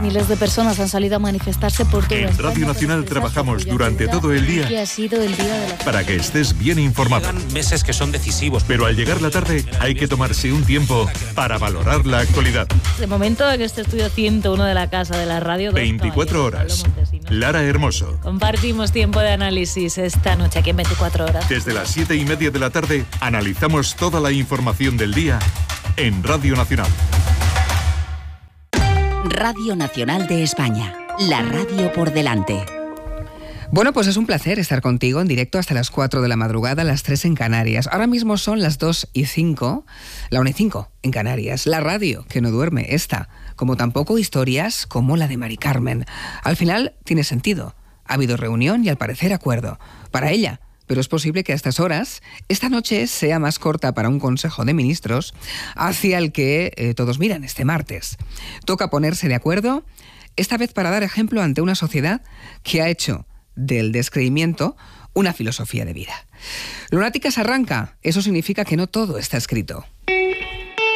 Miles de personas han salido a manifestarse por todo. En Radio Nacional trabajamos durante todo el día ha sido el día de la... para que estés bien informado. Llegan meses que son decisivos. Pero al llegar la tarde hay que tomarse un tiempo para valorar la actualidad. De momento en este estudio 101 de la Casa de la Radio... 24 horas. Lara Hermoso. Compartimos tiempo de análisis esta noche aquí en 24 horas. Desde las 7:30 de la tarde analizamos toda la información del día en Radio Nacional. Radio Nacional de España, la radio por delante. Bueno, pues es un placer estar contigo en directo hasta las 4 de la madrugada, las 3 en Canarias. Ahora mismo son las 2:05, la 1:05 en Canarias. La radio que no duerme, esta, como tampoco historias como la de Mari Carmen. Al final tiene sentido. Ha habido reunión y al parecer acuerdo. Para ella, pero es posible que a estas horas, esta noche sea más corta para un Consejo de Ministros hacia el que todos miran este martes. Toca ponerse de acuerdo, esta vez para dar ejemplo ante una sociedad que ha hecho del descreimiento una filosofía de vida. Lunáticas arranca, eso significa que no todo está escrito.